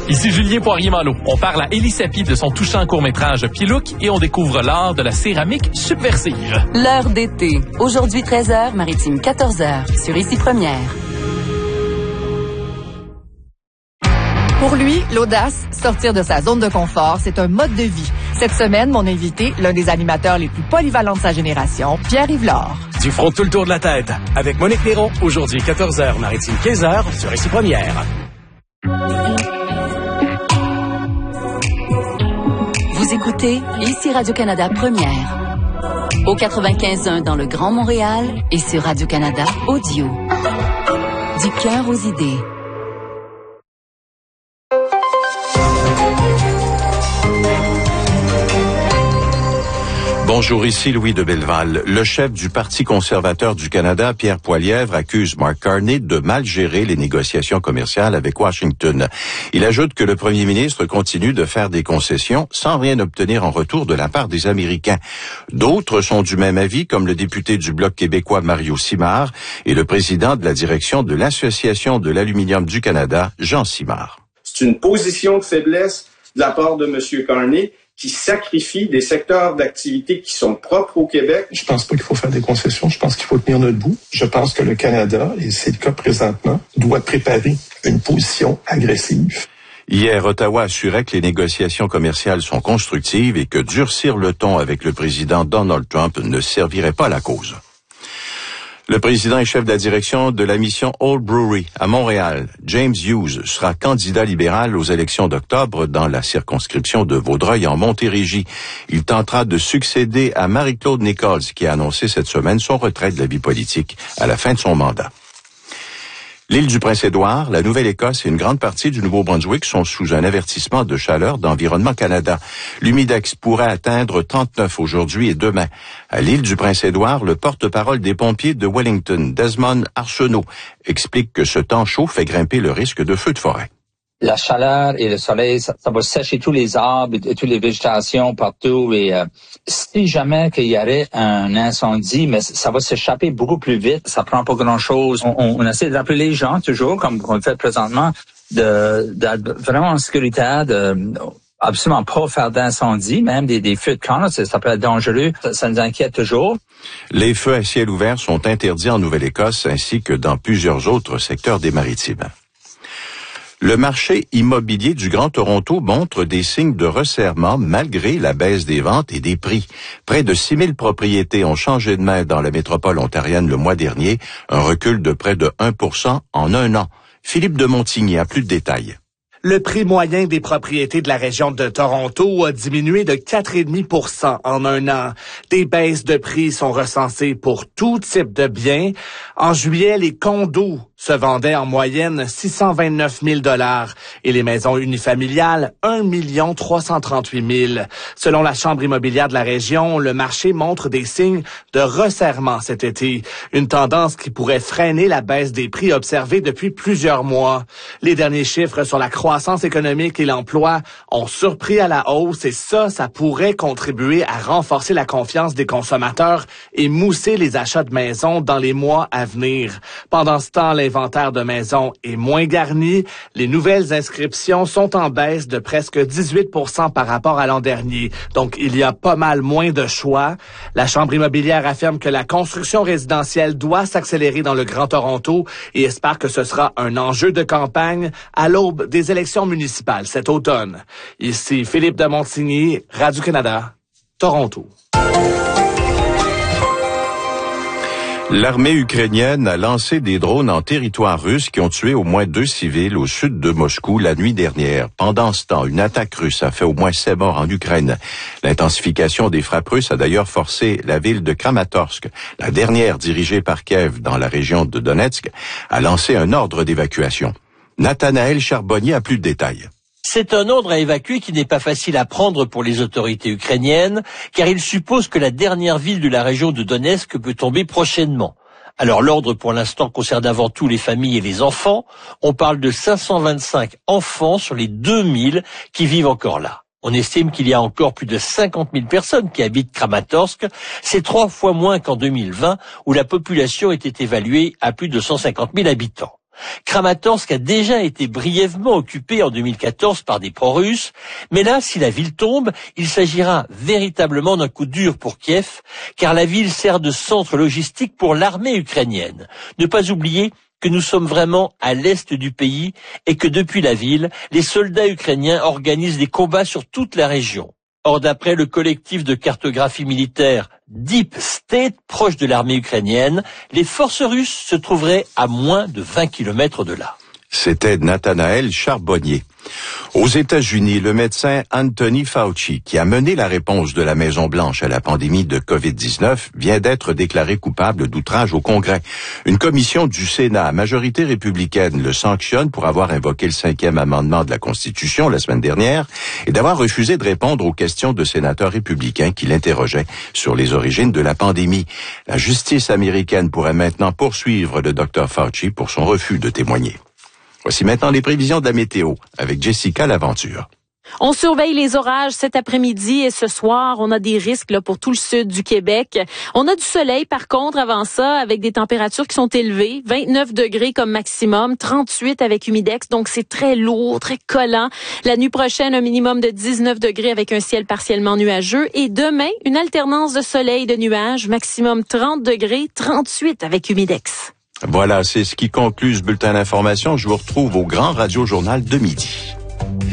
Ici Julien Poirier-Malo. On parle à Élie Sapi de son touchant court-métrage Pilouk et on découvre l'art de la céramique subversive. L'heure d'été. Aujourd'hui 13h, maritime 14h, sur Ici Première. Pour lui, l'audace, sortir de sa zone de confort, c'est un mode de vie. Cette semaine, mon invité, l'un des animateurs les plus polyvalents de sa génération, Pierre-Yves Lard. Du front tout le tour de la tête. Avec Monique Néron, aujourd'hui 14h, maritime 15h, sur Ici Première. Vous écoutez Ici Radio-Canada Première. Au 95.1 dans le Grand Montréal et sur Radio-Canada Audio. Du cœur aux idées. Bonjour, ici Louis de Belleval. Le chef du Parti conservateur du Canada, Pierre Poilievre, accuse Mark Carney de mal gérer les négociations commerciales avec Washington. Il ajoute que le premier ministre continue de faire des concessions sans rien obtenir en retour de la part des Américains. D'autres sont du même avis, comme le député du Bloc québécois Mario Simard et le président de la direction de l'Association de l'aluminium du Canada, Jean Simard. C'est une position de faiblesse de la part de M. Carney qui sacrifie des secteurs d'activité qui sont propres au Québec. Je pense pas qu'il faut faire des concessions. Je pense qu'il faut tenir notre bout. Je pense que le Canada, et c'est le cas présentement, doit préparer une position agressive. Hier, Ottawa assurait que les négociations commerciales sont constructives et que durcir le ton avec le président Donald Trump ne servirait pas à la cause. Le président et chef de la direction de la mission Old Brewery à Montréal, James Hughes, sera candidat libéral aux élections d'octobre dans la circonscription de Vaudreuil en Montérégie. Il tentera de succéder à Marie-Claude Nichols, qui a annoncé cette semaine son retrait de la vie politique à la fin de son mandat. L'île du Prince-Édouard, la Nouvelle-Écosse et une grande partie du Nouveau-Brunswick sont sous un avertissement de chaleur d'Environnement Canada. L'humidex pourrait atteindre 39 aujourd'hui et demain. À l'île du Prince-Édouard, le porte-parole des pompiers de Wellington, Desmond Arsenault, explique que ce temps chaud fait grimper le risque de feux de forêt. La chaleur et le soleil, ça va sécher tous les arbres et toutes les végétations partout. Et si jamais qu'il y aurait un incendie, mais ça va s'échapper beaucoup plus vite. Ça prend pas grand-chose. On essaie de rappeler les gens toujours, comme on le fait présentement, d'être vraiment en sécurité, de absolument pas faire d'incendie, même des feux de camp, ça peut être dangereux. Ça nous inquiète toujours. Les feux à ciel ouvert sont interdits en Nouvelle-Écosse ainsi que dans plusieurs autres secteurs des Maritimes. Le marché immobilier du Grand Toronto montre des signes de resserrement malgré la baisse des ventes et des prix. Près de 6 000 propriétés ont changé de main dans la métropole ontarienne le mois dernier, un recul de près de 1% en un an. Philippe de Montigny a plus de détails. Le prix moyen des propriétés de la région de Toronto a diminué de 4,5% en un an. Des baisses de prix sont recensées pour tout type de biens. En juillet, les condos se vendaient en moyenne 629 000 $ et les maisons unifamiliales 1 338 000. Selon la Chambre immobilière de la région, le marché montre des signes de resserrement cet été, une tendance qui pourrait freiner la baisse des prix observée depuis plusieurs mois. Les derniers chiffres sur la croissance économique et l'emploi ont surpris à la hausse et ça pourrait contribuer à renforcer la confiance des consommateurs et mousser les achats de maisons dans les mois à venir. Pendant ce temps, l'inventaire de maisons est moins garni. Les nouvelles inscriptions sont en baisse de presque 18% par rapport à l'an dernier. Donc, il y a pas mal moins de choix. La Chambre immobilière affirme que la construction résidentielle doit s'accélérer dans le Grand Toronto et espère que ce sera un enjeu de campagne à l'aube des élections municipales cet automne. Ici Philippe de Montigny, Radio-Canada, Toronto. L'armée ukrainienne a lancé des drones en territoire russe qui ont tué au moins 2 civils au sud de Moscou la nuit dernière. Pendant ce temps, une attaque russe a fait au moins 7 morts en Ukraine. L'intensification des frappes russes a d'ailleurs forcé la ville de Kramatorsk, la dernière dirigée par Kiev dans la région de Donetsk, à lancer un ordre d'évacuation. Nathanaël Charbonnier a plus de détails. C'est un ordre à évacuer qui n'est pas facile à prendre pour les autorités ukrainiennes, car il suppose que la dernière ville de la région de Donetsk peut tomber prochainement. Alors l'ordre pour l'instant concerne avant tout les familles et les enfants. On parle de 525 enfants sur les 2000 qui vivent encore là. On estime qu'il y a encore plus de 50 000 personnes qui habitent Kramatorsk. C'est 3 fois moins qu'en 2020, où la population était évaluée à plus de 150 000 habitants. Kramatorsk a déjà été brièvement occupé en 2014 par des pro-russes, mais là, si la ville tombe, il s'agira véritablement d'un coup dur pour Kiev, car la ville sert de centre logistique pour l'armée ukrainienne. Ne pas oublier que nous sommes vraiment à l'est du pays et que depuis la ville, les soldats ukrainiens organisent des combats sur toute la région. Or, d'après le collectif de cartographie militaire Deep State, proche de l'armée ukrainienne, les forces russes se trouveraient à moins de 20 km de là. C'était Nathanaël Charbonnier. Aux États-Unis, le médecin Anthony Fauci, qui a mené la réponse de la Maison-Blanche à la pandémie de COVID-19, vient d'être déclaré coupable d'outrage au Congrès. Une commission du Sénat à majorité républicaine le sanctionne pour avoir invoqué le 5e amendement de la Constitution la semaine dernière et d'avoir refusé de répondre aux questions de sénateurs républicains qui l'interrogeaient sur les origines de la pandémie. La justice américaine pourrait maintenant poursuivre le Dr Fauci pour son refus de témoigner. Voici maintenant les prévisions de la météo avec Jessica Laventure. On surveille les orages cet après-midi et ce soir, on a des risques là, pour tout le sud du Québec. On a du soleil par contre avant ça avec des températures qui sont élevées, 29 degrés comme maximum, 38 avec humidex, donc c'est très lourd, très collant. La nuit prochaine, un minimum de 19 degrés avec un ciel partiellement nuageux et demain, une alternance de soleil et de nuages, maximum 30 degrés, 38 avec humidex. Voilà, c'est ce qui conclut ce bulletin d'information. Je vous retrouve au Grand Radio Journal de midi.